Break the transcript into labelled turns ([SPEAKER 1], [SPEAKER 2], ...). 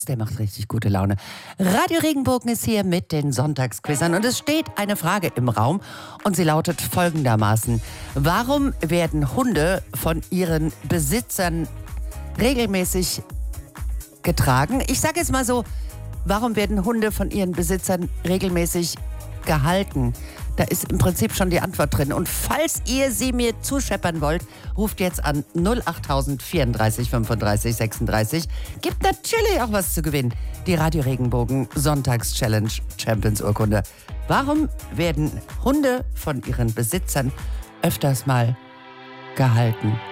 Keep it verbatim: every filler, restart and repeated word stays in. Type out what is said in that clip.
[SPEAKER 1] Der macht richtig gute Laune. Radio Regenbogen ist hier mit den Sonntagsquizern und es steht eine Frage im Raum und sie lautet folgendermaßen: Warum werden Hunde von ihren Besitzern regelmäßig getragen? Ich sage jetzt mal so, warum werden Hunde von ihren Besitzern regelmäßig gehalten? Da ist im Prinzip schon die Antwort drin. Und falls ihr sie mir zuscheppern wollt, ruft jetzt an null acht tausend vierunddreißig fünfunddreißig sechsunddreißig. Gibt natürlich auch was zu gewinnen. Die Radio Regenbogen Sonntags-Challenge Champions Urkunde. Warum werden Hunde von ihren Besitzern öfters mal gehalten?